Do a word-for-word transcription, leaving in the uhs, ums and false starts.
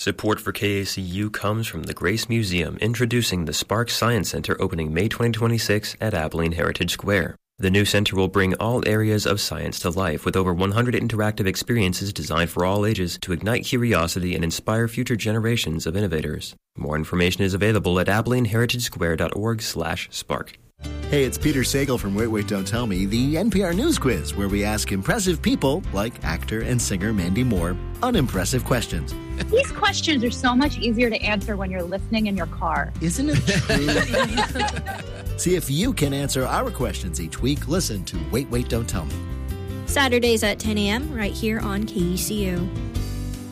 Support for K A C U comes from the Grace Museum, introducing the Spark Science Center opening May twenty twenty-six at Abilene Heritage Square. The new center will bring all areas of science to life with over one hundred interactive experiences designed for all ages to ignite curiosity and inspire future generations of innovators. More information is available at abilene heritage square dot org slash spark. Hey, it's Peter Sagal from Wait, Wait, Don't Tell Me, the N P R News Quiz, where we ask impressive people, like actor and singer Mandy Moore, unimpressive questions. These questions are so much easier to answer when you're listening in your car. Isn't it true? See if you can answer our questions each week. Listen to Wait, Wait, Don't Tell Me. Saturdays at ten a.m. right here on K E C U.